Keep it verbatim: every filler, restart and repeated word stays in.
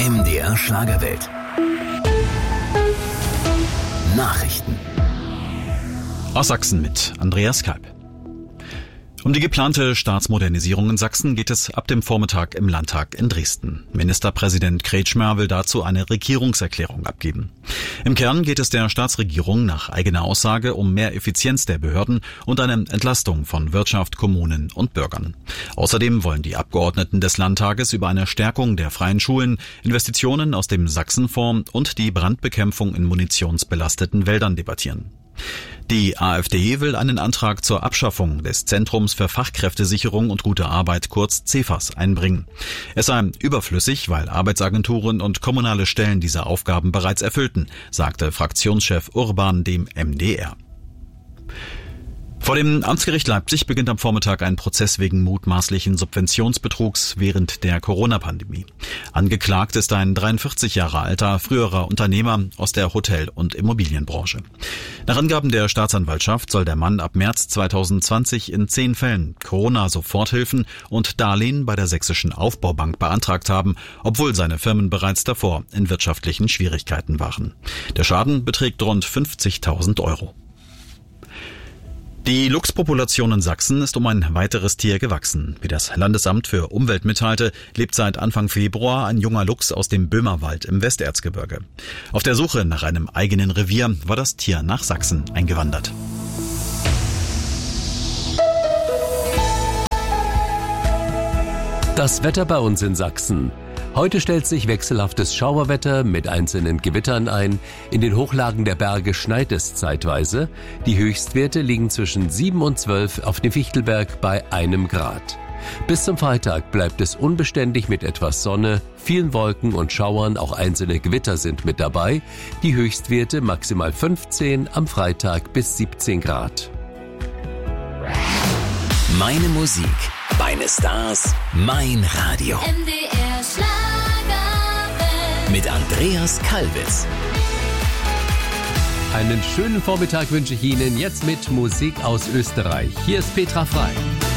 M D R Schlagerwelt. Nachrichten. Aus Sachsen mit Andreas Kalb. Um die geplante Staatsmodernisierung in Sachsen geht es ab dem Vormittag im Landtag in Dresden. Ministerpräsident Kretschmer will dazu eine Regierungserklärung abgeben. Im Kern geht es der Staatsregierung nach eigener Aussage um mehr Effizienz der Behörden und eine Entlastung von Wirtschaft, Kommunen und Bürgern. Außerdem wollen die Abgeordneten des Landtages über eine Stärkung der freien Schulen, Investitionen aus dem Sachsenfonds und die Brandbekämpfung in munitionsbelasteten Wäldern debattieren. Die AfD will einen Antrag zur Abschaffung des Zentrums für Fachkräftesicherung und gute Arbeit, kurz CEFAS, einbringen. Es sei überflüssig, weil Arbeitsagenturen und kommunale Stellen diese Aufgaben bereits erfüllten, sagte Fraktionschef Urban dem M D R. Vor dem Amtsgericht Leipzig beginnt am Vormittag ein Prozess wegen mutmaßlichen Subventionsbetrugs während der Corona-Pandemie. Angeklagt ist ein dreiundvierzig Jahre alter, früherer Unternehmer aus der Hotel- und Immobilienbranche. Nach Angaben der Staatsanwaltschaft soll der Mann ab März zweitausendzwanzig in zehn Fällen Corona-Soforthilfen und Darlehen bei der Sächsischen Aufbaubank beantragt haben, obwohl seine Firmen bereits davor in wirtschaftlichen Schwierigkeiten waren. Der Schaden beträgt rund fünfzigtausend Euro. Die Luchspopulation in Sachsen ist um ein weiteres Tier gewachsen. Wie das Landesamt für Umwelt mitteilte, lebt seit Anfang Februar ein junger Luchs aus dem Böhmerwald im Westerzgebirge. Auf der Suche nach einem eigenen Revier war das Tier nach Sachsen eingewandert. Das Wetter bei uns in Sachsen. Heute stellt sich wechselhaftes Schauerwetter mit einzelnen Gewittern ein. In den Hochlagen der Berge schneit es zeitweise. Die Höchstwerte liegen zwischen sieben und zwölf auf dem Fichtelberg bei einem Grad. Bis zum Freitag bleibt es unbeständig mit etwas Sonne, vielen Wolken und Schauern, auch einzelne Gewitter sind mit dabei. Die Höchstwerte maximal fünfzehn, am Freitag bis siebzehn Grad. Meine Musik, meine Stars, mein Radio. M D R Schlagerwelt. Mit Andreas Kalbitz. Einen schönen Vormittag wünsche ich Ihnen jetzt mit Musik aus Österreich. Hier ist Petra Frei.